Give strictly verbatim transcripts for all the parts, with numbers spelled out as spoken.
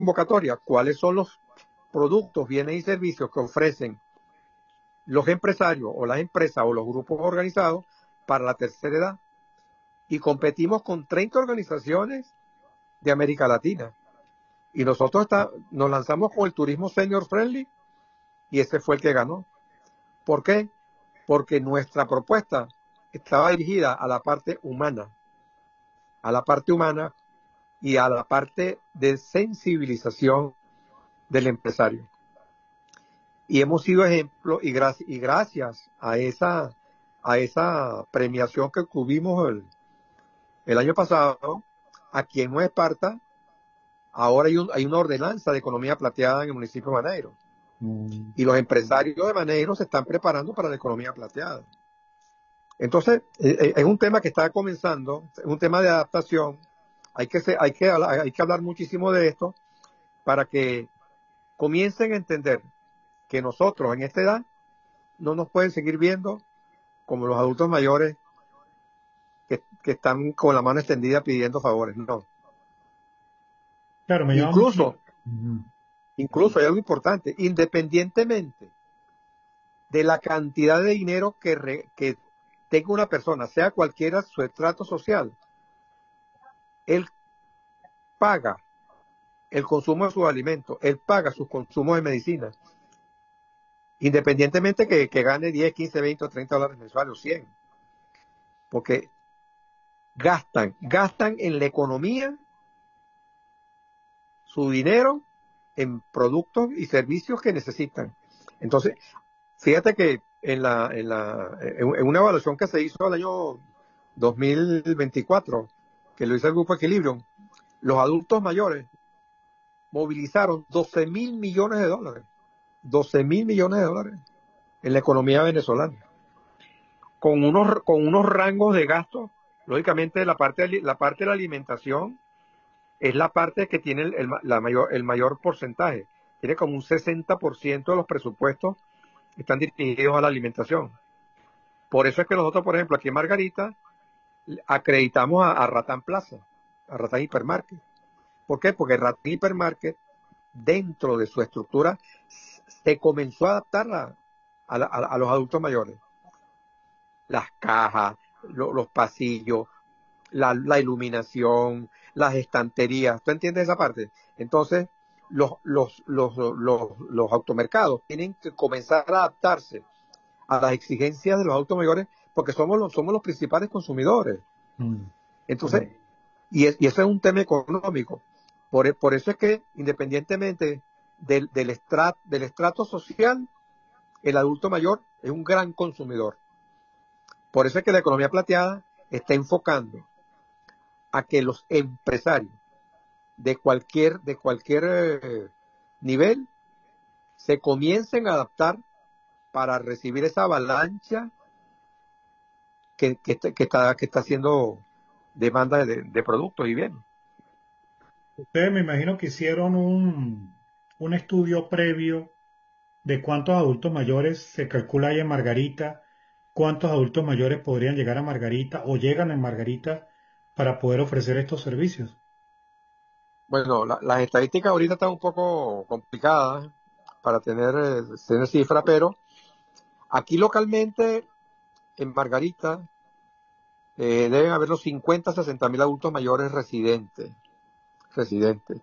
convocatoria cuáles son los productos, bienes y servicios que ofrecen los empresarios o las empresas o los grupos organizados para la tercera edad. Y competimos con treinta organizaciones de América Latina. Y nosotros está, nos lanzamos con el turismo senior friendly y ese fue el que ganó. ¿Por qué? Porque nuestra propuesta estaba dirigida a la parte humana, a la parte humana y a la parte de sensibilización del empresario. Y hemos sido ejemplo y, gracias, y gracias a esa, a esa premiación que tuvimos el, el año pasado, aquí en Nueva Esparta, ahora hay, un, hay una ordenanza de economía plateada en el municipio de Maneiro. Mm. Y los empresarios de Maneiro se están preparando para la economía plateada. Entonces, eh, es un tema que está comenzando, es un tema de adaptación. Hay que, ser, hay, que, hay que hablar muchísimo de esto para que comiencen a entender que nosotros en esta edad no nos pueden seguir viendo como los adultos mayores que, que están con la mano extendida pidiendo favores. No. Claro, me incluso, llamo... incluso hay algo importante, independientemente de la cantidad de dinero que, re, que tenga una persona, sea cualquiera su estrato social, él paga el consumo de sus alimentos, él paga sus consumos de medicina, independientemente que, que gane diez, quince, veinte o treinta dólares mensuales o cien, porque gastan, gastan en la economía su dinero en productos y servicios que necesitan. Entonces, fíjate que en la, en la, en una evaluación que se hizo el año dos mil veinticuatro, que lo hizo el Grupo Equilibrium, los adultos mayores movilizaron doce mil millones de dólares, doce mil millones de dólares en la economía venezolana, con unos, con unos rangos de gasto. Lógicamente la parte, la parte de la alimentación es la parte que tiene el, el, la mayor, el mayor porcentaje, tiene como un sesenta por ciento de los presupuestos están dirigidos a la alimentación. Por eso es que nosotros, por ejemplo, aquí en Margarita, acreditamos a, a Ratán Plaza, a Ratán Hipermarket. ¿Por qué? Porque Ratán Hipermarket, dentro de su estructura, se comenzó a adaptar a, a, a, a los adultos mayores. Las cajas, lo, los pasillos, la, la iluminación, las estanterías. ¿Tú entiendes esa parte? Entonces, los, los, los, los, los automercados tienen que comenzar a adaptarse a las exigencias de los adultos mayores porque somos los, somos los principales consumidores. Mm. Entonces, mm. Y, es, y eso es un tema económico. Por, por eso es que, independientemente del, del, estrat, del estrato social, el adulto mayor es un gran consumidor. Por eso es que la economía plateada está enfocando a que los empresarios de cualquier, de cualquier eh, nivel se comiencen a adaptar para recibir esa avalancha que, que, que, está, que está haciendo demanda de, de productos y bienes. Ustedes me imagino que hicieron un, un estudio previo de cuántos adultos mayores se calcula ahí en Margarita, cuántos adultos mayores podrían llegar a Margarita o llegan en Margarita para poder ofrecer estos servicios. Bueno, la, las estadísticas ahorita están un poco complicadas para tener, eh, tener cifra, pero aquí localmente, en Margarita, eh, deben haber los cincuenta, sesenta mil adultos mayores residentes. residentes.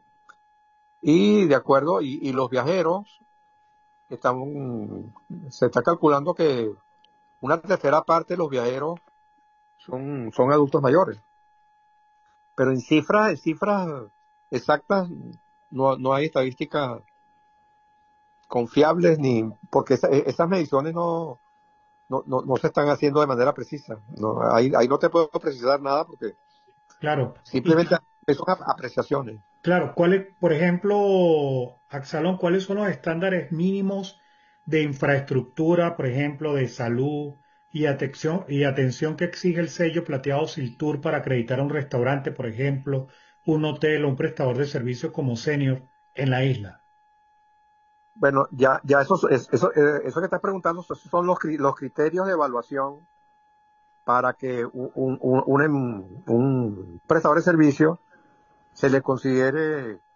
Y de acuerdo, y, y los viajeros, están, se está calculando que una tercera parte de los viajeros son, son adultos mayores. Pero en cifras, en cifras exactas, no, no hay estadísticas confiables, ni porque esa, esas mediciones no, no, no, no se están haciendo de manera precisa. No, ahí, ahí no te puedo precisar nada porque claro, simplemente y, son apreciaciones. Claro, ¿cuáles, por ejemplo, Axalón, cuáles son los estándares mínimos de infraestructura, por ejemplo, de salud y atención, y atención que exige el sello plateado Siltur para acreditar a un restaurante, por ejemplo, un hotel o un prestador de servicios como Senior en la isla? Bueno, ya, ya eso, eso, eso que estás preguntando, esos son los, los criterios de evaluación para que un, un, un, un prestador de servicio se le considere